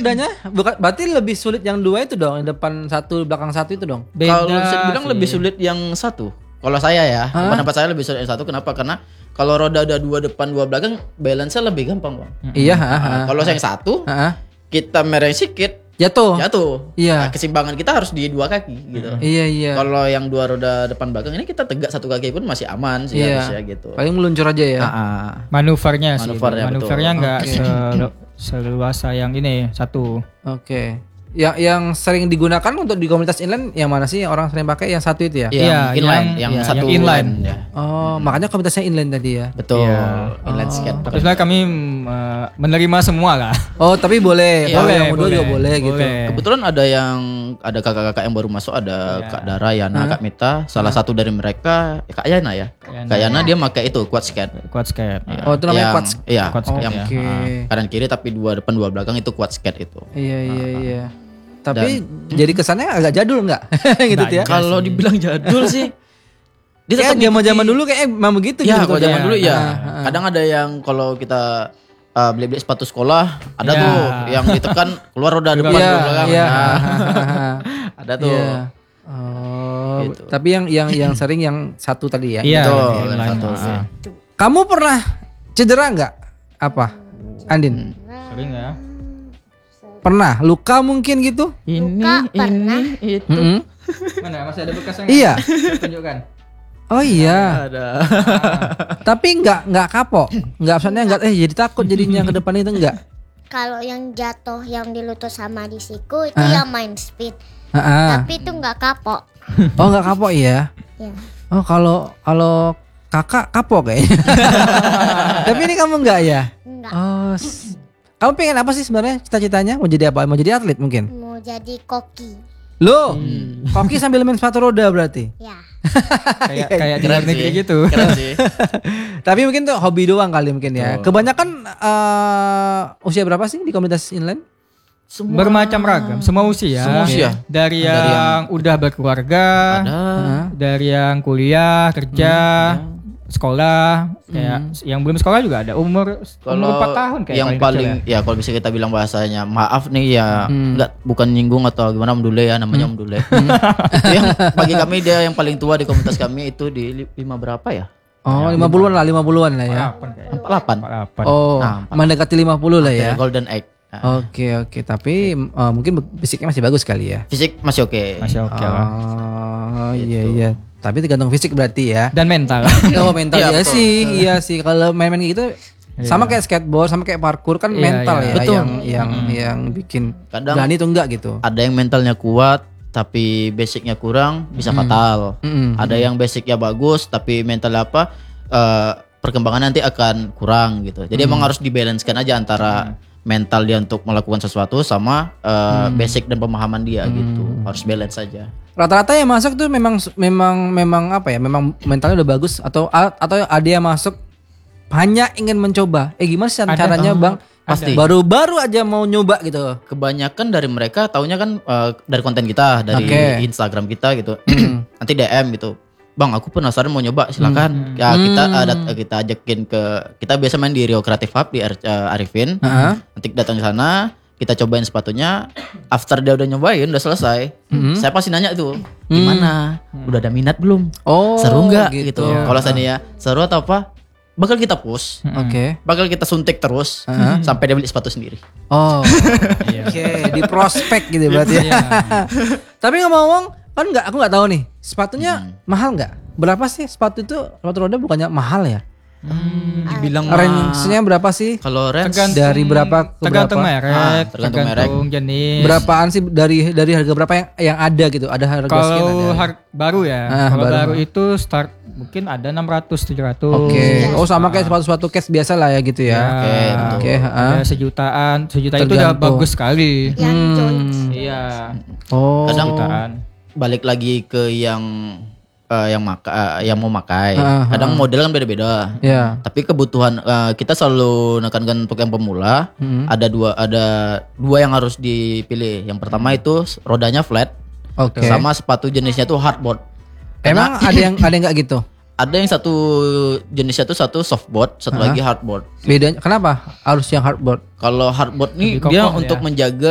rodanya? Bukan, berarti lebih sulit yang 2 itu dong, yang depan 1 belakang 1 itu dong. Kalau saya bilang lebih sulit yang 1. Kalau saya ya, pendapat saya lebih sulit yang 1. Kenapa? Karena kalau roda ada 2 depan 2 belakang, balance-nya lebih gampang, Bang. Iya, Kalau yang 1, kita mereng sedikit jatuh. Iya. Nah, keseimbangan kita harus di 2 kaki gitu. Iya. Kalau yang 2 roda depan belakang ini kita tegak 1 kaki pun masih aman sih harusnya gitu. Paling meluncur aja ya. Manuvernya Manuvernya enggak seluasa yang ini 1. Oke. Yang sering digunakan untuk di komunitas inline yang mana sih orang sering pakai? Yang 1 itu ya? Iya, inline, yang 1 inline. Ya. Oh, makanya komunitasnya inline tadi ya. Betul. Inline skate. Tapi sebenarnya kami menerima semua lah. Oh, tapi boleh. Iya, Kalau yang muda juga boleh gitu. Kebetulan ada kakak-kakak yang baru masuk, ada Kak Dara, Yana, Kak Mita. Salah satu dari mereka Kak Yana ya. Kak Yana dia pakai itu quad skate. Oh, itu namanya quad skate. Iya, quad skate. yang kanan kiri tapi 2 depan 2 belakang itu quad skate itu. Iya. Tapi jadi kesannya agak jadul enggak? Gitu ya. Kalau dibilang jadul sih dia Kayak tetap zaman-zaman dulu kayak emang begitu ya, gitu. kalau zaman dulu ya. Kadang ada yang kalau kita beli sepatu sekolah ada tuh yang ditekan keluar roda depan belakang. Iya. Ada tuh. Oh, gitu. Tapi yang sering yang 1 tadi ya. Iya. Betul. Kamu pernah cedera enggak? Apa? Andin? Sering ya. Pernah? Luka mungkin gitu? Luka pernah. Itu. Mana masih ada bekasnya? Iya. Tunjukkan. Oh iya. Ada. Tapi enggak kapok. Enggak maksudnya enggak jadi takut jadinya ke depan itu enggak. Kalau yang jatuh yang di lutut sama di siku itu yang main speed. Tapi itu nggak kapok. Oh enggak kapok ya? Ya. Oh kalau kakak kapok kayaknya. Tapi ini kamu enggak ya? Enggak. Oh. Kamu pengen apa sih sebenarnya cita-citanya? Mau jadi apa? Mau jadi atlet mungkin? Mau jadi koki. Loh, koki sambil main sepatu roda berarti? Ya. Kayak di luar negeri gitu. Keren sih. Tapi mungkin tuh hobi doang kali mungkin ya. Kebanyakan usia berapa sih di komunitas inline? Bermacam ragam, semua usia. Semua usia. Dari yang udah berkeluarga, dari yang kuliah, kerja, sekolah, kayak yang belum sekolah juga ada. Umur 4 tahun kayak yang paling ya kalau bisa kita bilang bahasanya maaf nih ya, bukan nyinggung atau gimana, Om Dule ya namanya Om Dule. Itu yang bagi kami dia yang paling tua di komunitas kami itu di 5 berapa ya? Oh, 50-an lah ya. 48. Oh, mendekati 50 lah ya. Golden Egg. Oke, tapi mungkin fisiknya masih bagus kali ya. Fisik masih oke. Oh, iya. Tapi tergantung fisik berarti ya. Dan mental. Oh, mental ya sih. Iya sih. Kalau main-main gitu sama kayak skateboard, sama kayak parkour kan mental ya. Betul. Yang bikin Kadang berani tuh enggak gitu. Ada yang mentalnya kuat tapi basicnya kurang, bisa fatal. Ada yang basicnya bagus tapi mentalnya perkembangan nanti akan kurang gitu. Jadi emang harus dibalancekan aja antara mental dia untuk melakukan sesuatu sama basic dan pemahaman dia gitu. Harus balance saja. Rata-rata yang masuk tuh memang apa ya? Memang mentalnya udah bagus atau ada yang masuk hanya ingin mencoba. Gimana sih caranya, Bang? Pasti. Baru-baru aja mau nyoba gitu. Kebanyakan dari mereka taunya kan dari konten kita, dari Instagram kita gitu. Nanti DM gitu. Bang, aku penasaran mau nyoba, silakan. Ya kita ajakin kita biasa main di Rio Creative Hub di Arifin. Nanti datang ke sana, kita cobain sepatunya. After dia udah nyobain, udah selesai, saya pasti nanya tuh, gimana? Udah ada minat belum? Oh, seru nggak gitu? Ya. Kalau seandainya seru atau apa, bakal kita push. Bakal kita suntik terus sampai dia beli sepatu sendiri. Oh, oke, di prospek gitu berarti ya. Tapi ngomong-ngomong, kan aku nggak tahu nih, sepatunya mahal nggak? Berapa sih sepatu itu? Sepatu roda bukannya mahal ya? Dibilang range-nya berapa sih? Kalau range dari berapa ke tergantung berapa? merek, tergantung jenis. Berapaan sih dari harga berapa yang ada gitu? Ada harga sekian ada. Baru ya. Kalau baru itu start mungkin ada 600 700. Oke. Oh, sama kayak sepatu-sepatu case biasa lah ya gitu ya. Oke. Ada sejuta itu udah bagus sekali. Yang joints. Iya. Oh. Kadang balik lagi ke yang mau makai. Kadang model kan beda-beda. Yeah. Tapi kebutuhan kita selalu nekankan untuk yang pemula. Ada dua yang harus dipilih. Yang pertama itu rodanya flat. Sama sepatu jenisnya tuh hardboard. Emang ada yang enggak gitu? Ada yang satu jenisnya tuh satu softboard, satu lagi hardboard. Bedanya kenapa harus yang hardboard? Kalau hardboard nih Lebih dia kokoh untuk ya. menjaga